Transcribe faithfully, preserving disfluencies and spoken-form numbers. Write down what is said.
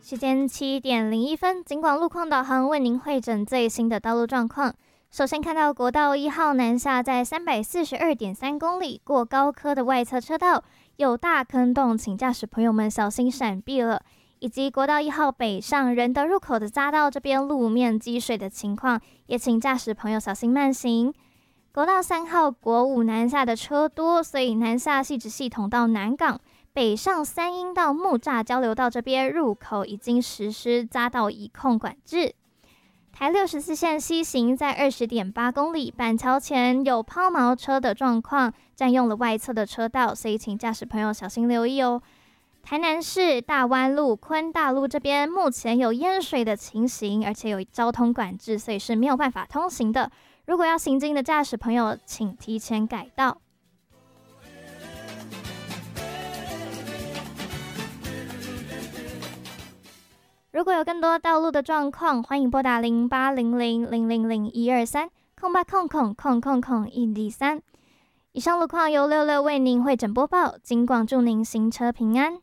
时间七点零一分，警广路况导航为您汇整最新的道路状况。首先看到国道一号南下在三百四十二点三公里过高科的外侧车道有大坑洞，请驾驶朋友们小心闪避了。以及国道一号北上仁德入口的匝道这边路面积水的情况，也请驾驶朋友小心慢行。国道三号国五南下的车多，所以南下汐止系统到南港北上三英到木栅交流道这边入口已经实施匝道移控管制。台六十四线西行在 二十点八公里，板桥前有抛锚车的状况，占用了外侧的车道，所以请驾驶朋友小心留意哦。台南市大湾路、昆大路这边目前有淹水的情形，而且有交通管制，所以是没有办法通行的。如果要行经的驾驶朋友，请提前改道。如果有更多道路的状况，欢迎拨打零八零零零零零一二三空八空空空空空一零三。以上路况由六六为您汇整播报，警广祝您行车平安。